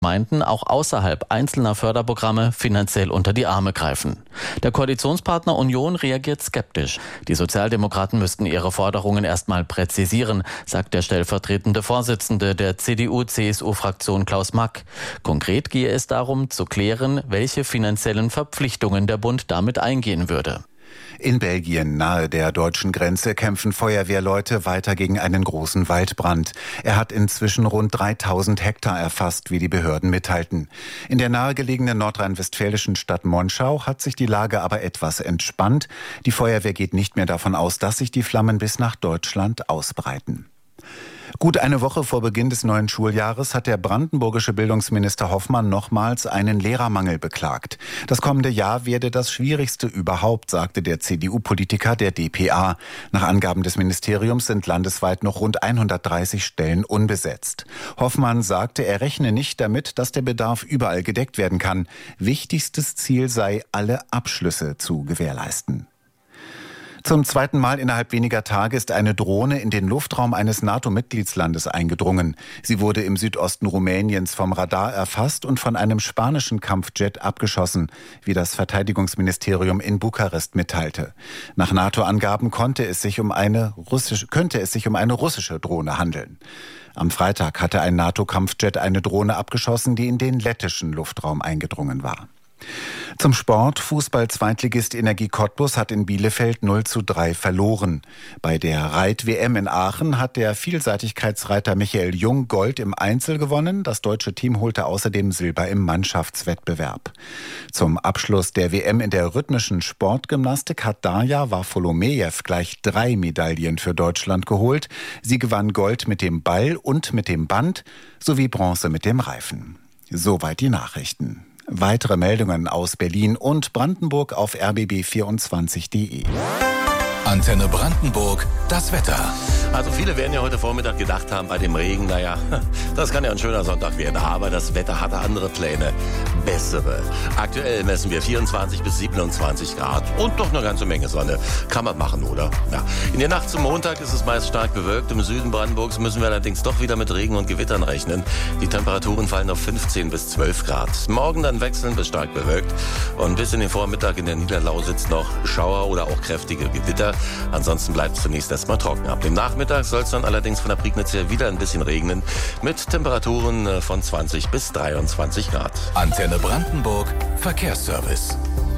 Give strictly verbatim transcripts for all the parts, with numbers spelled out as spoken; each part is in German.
Gemeinden auch außerhalb einzelner Förderprogramme finanziell unter die Arme greifen. Der Koalitionspartner Union reagiert skeptisch. Die Sozialdemokraten müssten ihre Forderungen erstmal präzisieren, sagt der stellvertretende Vorsitzende der C D U C S U-Fraktion Klaus Mack. Konkret gehe es darum, zu klären, welche finanziellen Verpflichtungen der Bund damit eingehen würde. In Belgien nahe der deutschen Grenze kämpfen Feuerwehrleute weiter gegen einen großen Waldbrand. Er hat inzwischen rund dreitausend Hektar erfasst, wie die Behörden mitteilten. In der nahegelegenen nordrhein-westfälischen Stadt Monschau hat sich die Lage aber etwas entspannt. Die Feuerwehr geht nicht mehr davon aus, dass sich die Flammen bis nach Deutschland ausbreiten. Gut eine Woche vor Beginn des neuen Schuljahres hat der brandenburgische Bildungsminister Hoffmann nochmals einen Lehrermangel beklagt. Das kommende Jahr werde das schwierigste überhaupt, sagte der C D U-Politiker der d p a. Nach Angaben des Ministeriums sind landesweit noch rund hundertdreißig Stellen unbesetzt. Hoffmann sagte, er rechne nicht damit, dass der Bedarf überall gedeckt werden kann. Wichtigstes Ziel sei, alle Abschlüsse zu gewährleisten. Zum zweiten Mal innerhalb weniger Tage ist eine Drohne in den Luftraum eines NATO-Mitgliedslandes eingedrungen. Sie wurde im Südosten Rumäniens vom Radar erfasst und von einem spanischen Kampfjet abgeschossen, wie das Verteidigungsministerium in Bukarest mitteilte. Nach NATO-Angaben konnte es sich um eine russische, könnte es sich um eine russische Drohne handeln. Am Freitag hatte ein NATO-Kampfjet eine Drohne abgeschossen, die in den lettischen Luftraum eingedrungen war. Zum Sport. Fußball-Zweitligist Energie Cottbus hat in Bielefeld null zu drei verloren. Bei der Reit-W M in Aachen hat der Vielseitigkeitsreiter Michael Jung Gold im Einzel gewonnen. Das deutsche Team holte außerdem Silber im Mannschaftswettbewerb. Zum Abschluss der W M in der rhythmischen Sportgymnastik hat Darja Wafolomejew gleich drei Medaillen für Deutschland geholt. Sie gewann Gold mit dem Ball und mit dem Band sowie Bronze mit dem Reifen. Soweit die Nachrichten. Weitere Meldungen aus Berlin und Brandenburg auf r b b vierundzwanzig punkt d e. Antenne Brandenburg, das Wetter. Also viele werden ja heute Vormittag gedacht haben bei dem Regen, naja, das kann ja ein schöner Sonntag werden, aber das Wetter hatte andere Pläne, bessere. Aktuell messen wir vierundzwanzig bis siebenundzwanzig Grad und doch eine ganze Menge Sonne. Kann man machen, oder? Ja. In der Nacht zum Montag ist es meist stark bewölkt. Im Süden Brandenburgs müssen wir allerdings doch wieder mit Regen und Gewittern rechnen. Die Temperaturen fallen auf fünfzehn bis zwölf Grad. Morgen dann wechselnd bis stark bewölkt und bis in den Vormittag in der Niederlausitz noch Schauer oder auch kräftige Gewitter. Ansonsten bleibt es zunächst erstmal trocken. Ab dem Nachmittag soll es dann allerdings von der Prignitz her wieder ein bisschen regnen mit Temperaturen von zwanzig bis dreiundzwanzig Grad. Antenne Brandenburg, Verkehrsservice.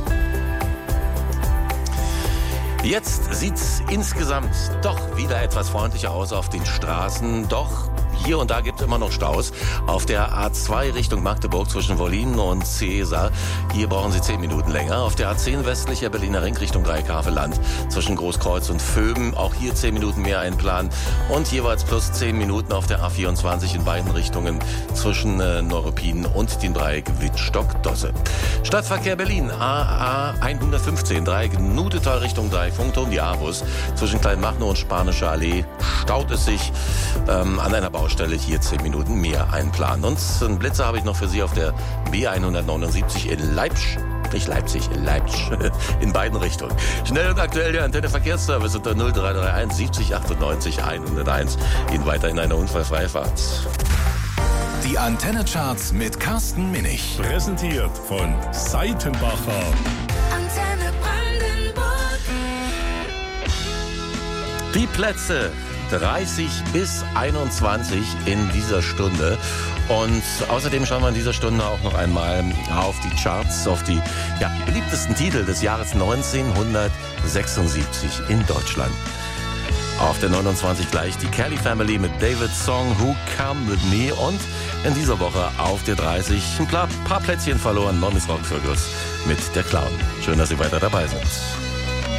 Jetzt sieht's insgesamt doch wieder etwas freundlicher aus auf den Straßen. Doch hier und da gibt es immer noch Staus. Auf der A zwei Richtung Magdeburg zwischen Wollin und Cäsar. Hier brauchen Sie zehn Minuten länger. Auf der A zehn westlicher Berliner Ring Richtung Dreiekaveland zwischen Großkreuz und Vöben. Auch hier zehn Minuten mehr einplanen. Und jeweils plus zehn Minuten auf der A vierundzwanzig in beiden Richtungen zwischen äh, Neuruppin und den Dreieck Wittstock-Dosse. Stadtverkehr Berlin. A A hundertfünfzehn Dreieck Nudetal Richtung Dreieck Funkturm. Die A-Bus zwischen Kleinmachnow und Spanische Allee staut es sich ähm, an einer Baustelle. Stelle hier zehn Minuten mehr einplanen. Und einen Blitzer habe ich noch für Sie auf der B hundertneunundsiebzig in Leipzig. Nicht Leipzig, in Leipzig. In beiden Richtungen. Schnell und aktuell der Antenne Verkehrsservice unter null drei drei eins siebzig achtundneunzig hunderteins. Ihnen weiter in einer unfallfreie Fahrt. Die Antenne-Charts mit Carsten Minich. Präsentiert von Seitenbacher. Antenne Brandenburg. Die Plätze dreißig bis einundzwanzig in dieser Stunde. Und außerdem schauen wir in dieser Stunde auch noch einmal auf die Charts, auf die ja, beliebtesten Titel des Jahres neunzehnhundertsechsundsiebzig in Deutschland. Auf der neunundzwanzig gleich die Kelly Family mit David's Song Who Come With Me. Und in dieser Woche auf der dreißig ein paar, paar Plätzchen verloren, Mommy's Rock Circus mit der Clown. Schön, dass Sie weiter dabei sind.